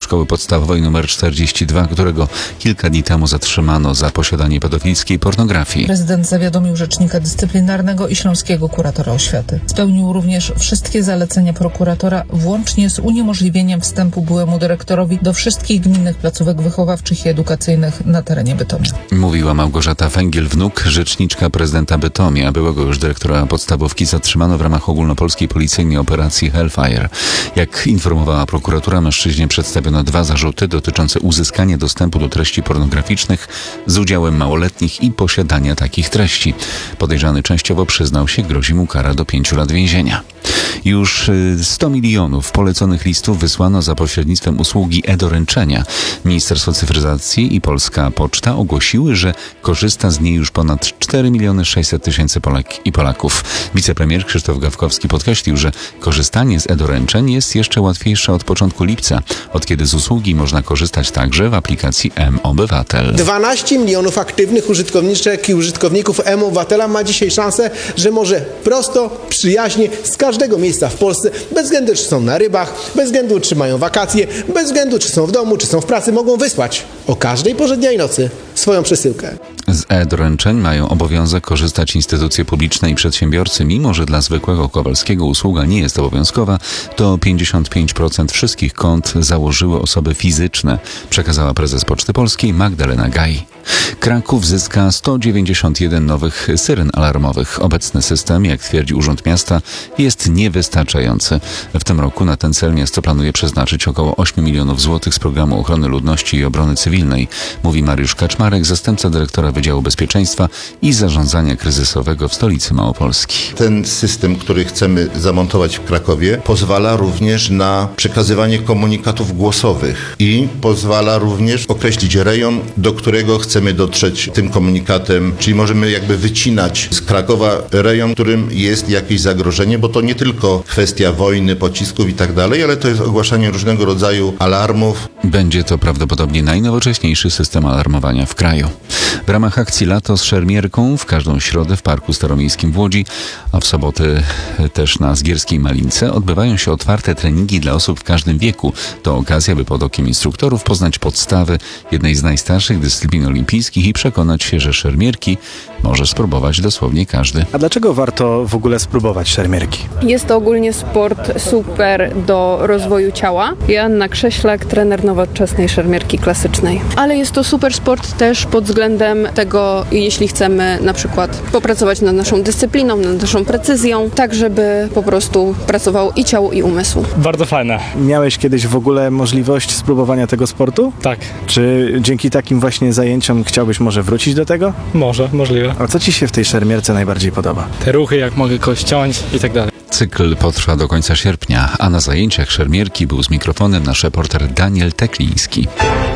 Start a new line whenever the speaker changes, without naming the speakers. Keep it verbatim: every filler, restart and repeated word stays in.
Szkoły Podstawowej nr czterdzieści dwa, którego kilka dni temu zatrzymano za posiadanie pedofilskiej pornografii.
Prezydent zawiadomił rzecznika dyscyplinarnego i śląskiego kuratora oświaty. Spełnił również wszystkie zalecenia prokuratora, włącznie z uniemożliwieniem wstępu byłemu dyrektorowi do wszystkich gminnych placówek wychowawczych i edukacyjnych na terenie Bytomia.
Mówiła Małgorzata Węgiel-Wnuk, rzeczniczka prezydenta Bytomia. Byłego już dyrektora podstawówki zatrzymano w ramach ogólnopolskiej policyjnej operacji Hellfire. Jak informowała prokuratura, mężczyźnie przedstawiono dwa zarzuty dotyczące uzyskania dostępu do treści pornograficznych z udziałem małoletnich i posiadania takich treści. Podejrzany częściowo przyznał się, grozi mu kara do pięciu lat więzienia. Już sto milionów poleconych listów wysłano za pośrednictwem usługi e-doręczenia. Ministerstwo Cyfryzacji i Polska Poczta ogłosiły, że korzysta z niej już ponad cztery miliony sześćset tysięcy Polek i Polaków. Wicepremier Krzysztof Gawkowski podkreślił, że korzystanie z e-doręczeń jest jeszcze łatwiejsze od początku lipca, od kiedy z usługi można korzystać także w aplikacji M-Obywatel.
dwanaście milionów aktywnych użytkowniczek i użytkowników M-Obywatela ma dzisiaj szansę, że może prosto, przyjaźnie, z każdego miejsca w Polsce, bez względu czy są na rybach, bez względu czy mają wakacje, bez względu czy są w domu, czy są w pracy, mogą wysłać o każdej porze dnia i nocy swoją przesyłkę.
Z e-doręczeń mają obowiązek korzystać instytucje publiczne i przedsiębiorcy, mimo że dla zwykłego Kowalskiego usługa nie jest obowiązkowa, to pięćdziesiąt pięć procent wszystkich kont założyły osoby fizyczne, przekazała prezes Poczty Polskiej Magdalena Gaj. Kraków zyska sto dziewięćdziesiąt jeden nowych syren alarmowych. Obecny system, jak twierdzi Urząd Miasta, jest niewystarczający. W tym roku na ten cel miasto planuje przeznaczyć około osiem milionów złotych z programu ochrony ludności i obrony cywilnej, mówi Mariusz Kaczmarek, zastępca dyrektora Wydziału Bezpieczeństwa i Zarządzania Kryzysowego w stolicy Małopolski.
Ten system, który chcemy zamontować w Krakowie, pozwala również na przekazywanie komunikatów głosowych i pozwala również określić rejon, do którego chcemy dotrzeć tym komunikatem, czyli możemy jakby wycinać z Krakowa rejon, w którym jest jakieś zagrożenie, bo to nie tylko kwestia wojny, pocisków i tak dalej, ale to jest ogłaszanie różnego rodzaju alarmów.
Będzie to prawdopodobnie najnowocześniejszy system alarmowania w kraju. W ramach akcji Lato z szermierką w każdą środę w Parku Staromiejskim w Łodzi, a w soboty też na Zgierskiej Malince odbywają się otwarte treningi dla osób w każdym wieku. To okazja, by pod okiem instruktorów poznać podstawy jednej z najstarszych dyscyplin olimpijskich i przekonać się, że szermierki może spróbować dosłownie każdy.
A dlaczego warto w ogóle spróbować szermierki?
Jest to ogólnie sport super do rozwoju ciała. Joanna Krześlak, trener nowoczesnej szermierki klasycznej. Ale jest to super sport też pod względem tego, jeśli chcemy na przykład popracować nad naszą dyscypliną, nad naszą precyzją, tak żeby po prostu pracowało i ciało, i umysł.
Bardzo fajne.
Miałeś kiedyś w ogóle możliwość spróbowania tego sportu?
Tak.
Czy dzięki takim właśnie zajęciom chciałbyś może wrócić do tego?
Może, możliwe.
A co ci się w tej szermierce najbardziej podoba?
Te ruchy, jak mogę kogoś ciąć i tak dalej.
Cykl potrwa do końca sierpnia, a na zajęciach szermierki był z mikrofonem nasz reporter Daniel Tekliński.